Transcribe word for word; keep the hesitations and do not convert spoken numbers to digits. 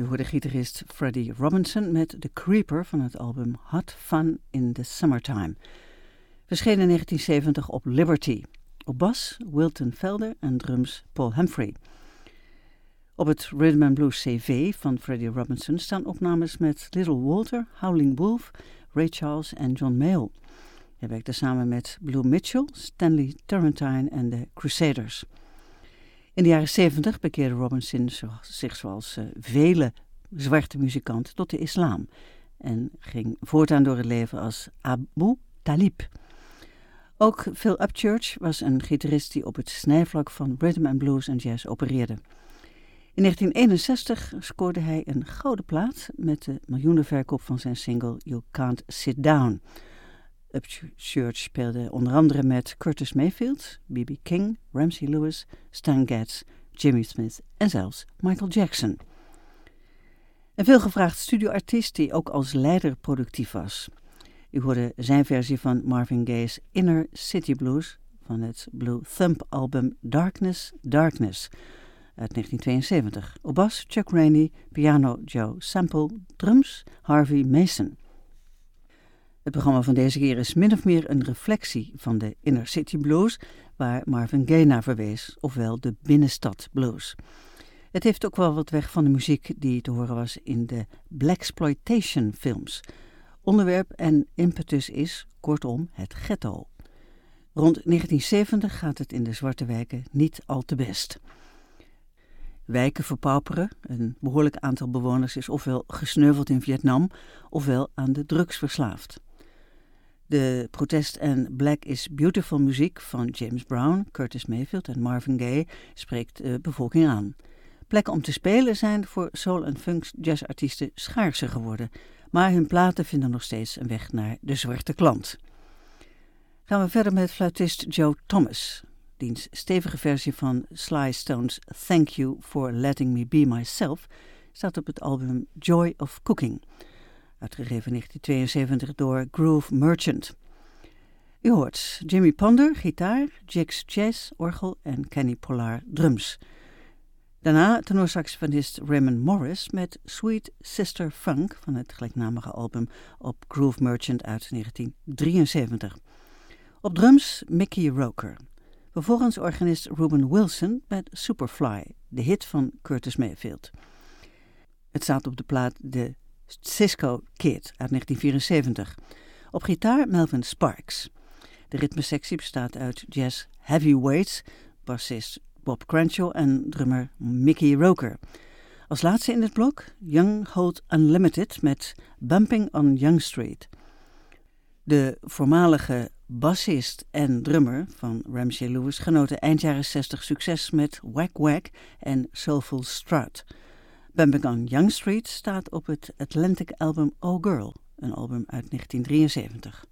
U hoorde gitarist Freddie Robinson met The Creeper van het album Hot Fun in the Summertime. Verscheen in negentien zeventig op Liberty. Op bas Wilton Felder en drums Paul Humphrey. Op het Rhythm and Blues C V van Freddie Robinson staan opnames met Little Walter, Howling Wolf, Ray Charles en John Mayall. Hij werkte samen met Blue Mitchell, Stanley Turrentine en de Crusaders. In de jaren zeventig bekeerde Robinson zich zoals uh, vele zwarte muzikanten tot de islam en ging voortaan door het leven als Abu Talib. Ook Phil Upchurch was een gitarist die op het snijvlak van rhythm and blues en jazz opereerde. In negentien eenenzestig scoorde hij een gouden plaat met de miljoenenverkoop van zijn single You Can't Sit Down. Upchurch speelde onder andere met Curtis Mayfield, B B King, Ramsey Lewis, Stan Getz, Jimmy Smith en zelfs Michael Jackson. Een veelgevraagd studioartiest die ook als leider productief was. U hoorde zijn versie van Marvin Gaye's Inner City Blues van het Blue Thumb album Darkness, Darkness uit negentien tweeënzeventig. Op bas Chuck Rainey, piano Joe Sample, drums Harvey Mason. Het programma van deze keer is min of meer een reflectie van de Inner City Blues, waar Marvin Gaye naar verwees, ofwel de binnenstad blues. Het heeft ook wel wat weg van de muziek die te horen was in de Blaxploitation films. Onderwerp en impetus is, kortom, het ghetto. Rond negentien zeventig gaat het in de zwarte wijken niet al te best. Wijken verpauperen, een behoorlijk aantal bewoners is ofwel gesneuveld in Vietnam, ofwel aan de drugs verslaafd. De protest- en Black is Beautiful muziek van James Brown, Curtis Mayfield en Marvin Gaye spreekt de bevolking aan. Plekken om te spelen zijn voor soul- en funk jazzartiesten schaarser geworden, maar hun platen vinden nog steeds een weg naar de zwarte klant. Gaan we verder met fluitist Joe Thomas. Diens stevige versie van Sly Stone's Thank You for Letting Me Be Myself staat op het album Joy of Cooking, uitgegeven in negentien tweeënzeventig door Groove Merchant. U hoort Jimmy Ponder, gitaar, Jix Jazz, orgel en Kenny Pollard, drums. Daarna tenorsaxofonist Raymond Morris met Sweet Sister Funk van het gelijknamige album op Groove Merchant uit negentien drieënzeventig. Op drums Mickey Roker. Vervolgens organist Ruben Wilson met Superfly, de hit van Curtis Mayfield. Het staat op de plaat The Cisco Kid uit negentien vierenzeventig. Op gitaar Melvin Sparks. De ritmesectie bestaat uit jazz heavyweights, bassist Bob Crenshaw en drummer Mickey Roker. Als laatste in het blok Young Hold Unlimited met Bumping on Young Street. De voormalige bassist en drummer van Ramsey Lewis genoten eind jaren zestig succes met Whack Whack en Soulful Strut. Bumping on Young Street staat op het Atlantic album Oh Girl, een album uit negentien drieënzeventig.